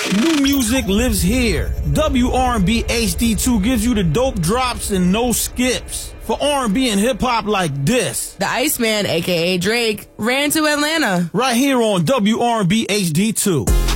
New music lives here. WR&B HD2 gives you the dope drops and no skips. For R&B and hip-hop like this. The Iceman, a.k.a. Drake, ran to Atlanta. Right here on WR&B HD2.